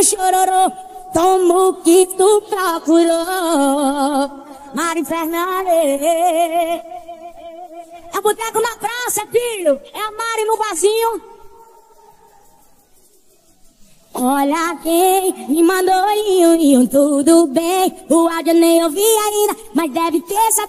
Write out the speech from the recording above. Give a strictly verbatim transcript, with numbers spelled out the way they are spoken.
no chororô, toma o que tu procurou. Mari Fernandes. É boteco na praça, filho. É a Mari no barzinho. Olha quem me mandou, iu, iu, tudo bem. O áudio nem ouvi ainda, mas deve ter essa